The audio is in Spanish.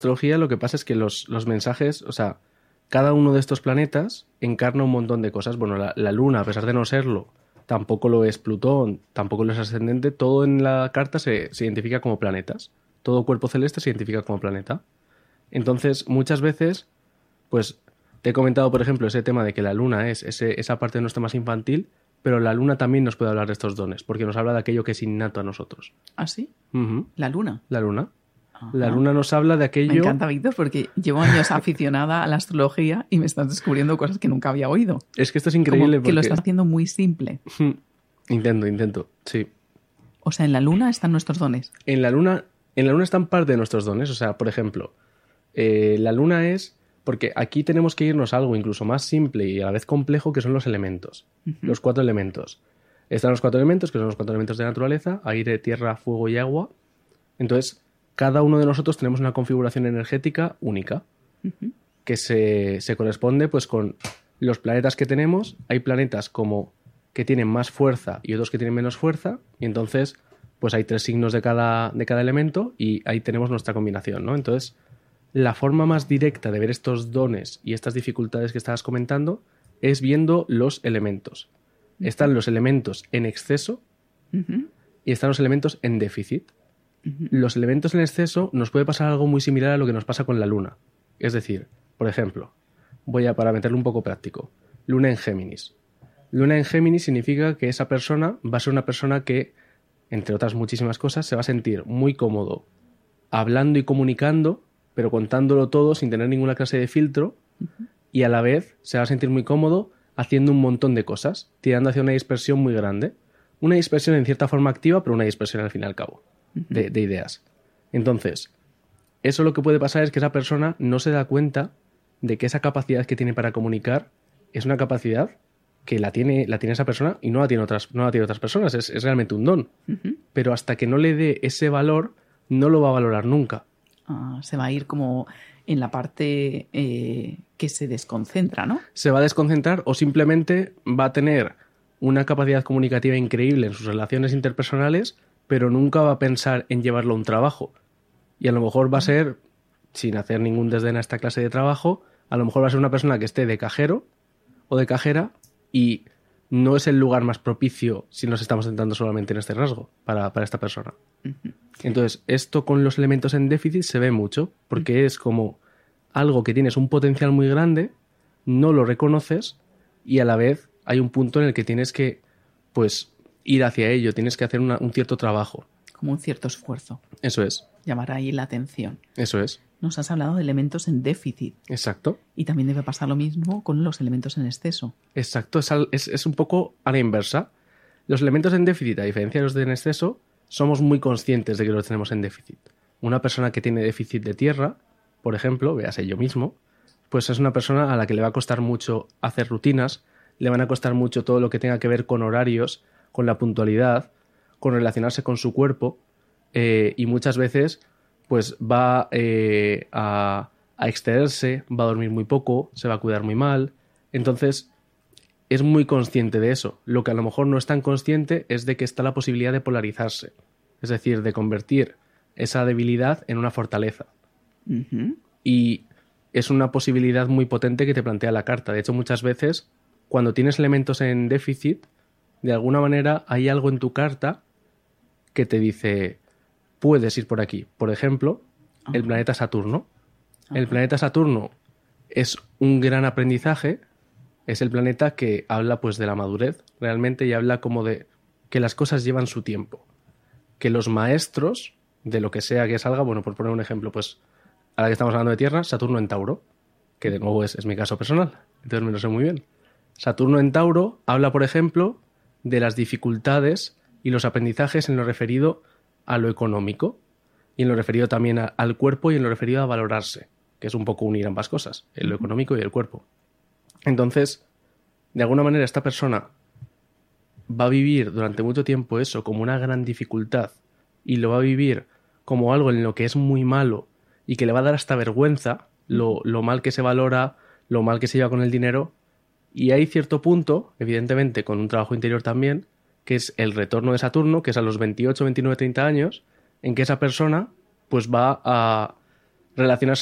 astrología lo que pasa es que los mensajes, o sea, cada uno de estos planetas encarna un montón de cosas. Bueno, la Luna, a pesar de no serlo, tampoco lo es Plutón, tampoco lo es ascendente. Todo en la carta se identifica como planetas. Todo cuerpo celeste se identifica como planeta. Entonces, muchas veces, pues, te he comentado, por ejemplo, ese tema de que la Luna es esa parte de nuestro más infantil, pero la Luna también nos puede hablar de estos dones, porque nos habla de aquello que es innato a nosotros. ¿Ah, sí? Ujú. La Luna. La Luna. Ajá. La Luna nos habla de aquello... Me encanta, Víctor, porque llevo años aficionada a la astrología y me estás descubriendo cosas que nunca había oído. Es que esto es increíble Como que lo porque... estás haciendo muy simple. Intento, sí. O sea, en la Luna están nuestros dones. En la Luna están parte de nuestros dones. O sea, por ejemplo, la Luna es... Porque aquí tenemos que irnos a algo incluso más simple y a la vez complejo, que son los elementos. Los 4 elementos. Están los 4 elementos, que son los 4 elementos de la naturaleza: aire, tierra, fuego y agua. Entonces, cada uno de nosotros tenemos una configuración energética única, que se corresponde pues con los planetas que tenemos. Hay planetas como que tienen más fuerza y otros que tienen menos fuerza, y entonces pues hay 3 signos de cada elemento y ahí tenemos nuestra combinación, ¿no? Entonces, la forma más directa de ver estos dones y estas dificultades que estabas comentando es viendo los elementos. Están los elementos en exceso y están los elementos en déficit. Los elementos en exceso nos puede pasar algo muy similar a lo que nos pasa con la Luna. Es decir, por ejemplo, para meterlo un poco práctico, Luna en Géminis. Luna en Géminis significa que esa persona va a ser una persona que, entre otras muchísimas cosas, se va a sentir muy cómodo hablando y comunicando, pero contándolo todo sin tener ninguna clase de filtro, y a la vez se va a sentir muy cómodo haciendo un montón de cosas, tirando hacia una dispersión muy grande. Una dispersión en cierta forma activa, pero una dispersión al fin y al cabo, de ideas. Entonces, eso lo que puede pasar es que esa persona no se da cuenta de que esa capacidad que tiene para comunicar es una capacidad que la tiene esa persona y no la tiene otras personas. Es realmente un don. Pero hasta que no le dé ese valor, no lo va a valorar nunca. Se va a ir como en la parte que se desconcentra, ¿no? Se va a desconcentrar o simplemente va a tener una capacidad comunicativa increíble en sus relaciones interpersonales, pero nunca va a pensar en llevarlo a un trabajo. Y a lo mejor va a ser, sin hacer ningún desdén a esta clase de trabajo, a lo mejor va a ser una persona que esté de cajero o de cajera, y no es el lugar más propicio si nos estamos centrando solamente en este rasgo para esta persona. Entonces, esto con los elementos en déficit se ve mucho, porque es como algo que tienes un potencial muy grande, no lo reconoces y a la vez hay un punto en el que tienes que, pues, ir hacia ello, tienes que hacer un cierto trabajo. Como un cierto esfuerzo. Eso es. Llamar ahí la atención. Eso es. Nos has hablado de elementos en déficit. Exacto. Y también debe pasar lo mismo con los elementos en exceso. Exacto. Es un poco a la inversa. Los elementos en déficit, a diferencia de los de en exceso, somos muy conscientes de que los tenemos en déficit. Una persona que tiene déficit de tierra, por ejemplo, véase yo mismo, pues es una persona a la que le va a costar mucho hacer rutinas, le van a costar mucho todo lo que tenga que ver con horarios, con la puntualidad, con relacionarse con su cuerpo, y muchas veces pues va a excederse, va a dormir muy poco, se va a cuidar muy mal. Entonces es muy consciente de eso. Lo que a lo mejor no es tan consciente es de que está la posibilidad de polarizarse, es decir, de convertir esa debilidad en una fortaleza. Y es una posibilidad muy potente que te plantea la carta. De hecho, muchas veces, cuando tienes elementos en déficit, de alguna manera hay algo en tu carta que te dice, puedes ir por aquí. Por ejemplo, el planeta Saturno. El planeta Saturno es un gran aprendizaje. Es el planeta que habla pues de la madurez realmente, y habla como de que las cosas llevan su tiempo. Que los maestros de lo que sea que salga, bueno, por poner un ejemplo, pues ahora que estamos hablando de Tierra, Saturno en Tauro, que de nuevo es mi caso personal, entonces me lo sé muy bien. Saturno en Tauro habla, por ejemplo, de las dificultades y los aprendizajes en lo referido a lo económico, y en lo referido también al cuerpo, y en lo referido a valorarse, que es un poco unir ambas cosas, en lo económico y el cuerpo. Entonces, de alguna manera esta persona va a vivir durante mucho tiempo eso como una gran dificultad, y lo va a vivir como algo en lo que es muy malo y que le va a dar hasta vergüenza lo mal que se valora, lo mal que se lleva con el dinero. Y hay cierto punto, evidentemente con un trabajo interior también, que es el retorno de Saturno, que es a los 28, 29, 30 años, en que esa persona pues va a relacionarse